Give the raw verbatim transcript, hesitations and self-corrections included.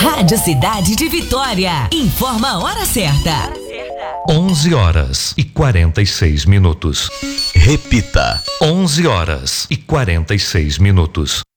Rádio Cidade de Vitória. Informa a hora certa. onze horas e quarenta e seis minutos. Repita. onze horas e quarenta e seis minutos.